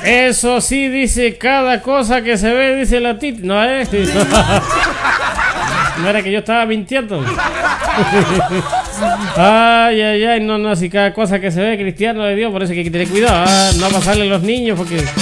Eso sí, dice cada cosa que se ve, dice la Titi. No, no era que yo estaba mintiendo. Ay, no, si cada cosa que se ve, Cristiano de Dios, por eso hay que tener cuidado, no pasarle a los niños, porque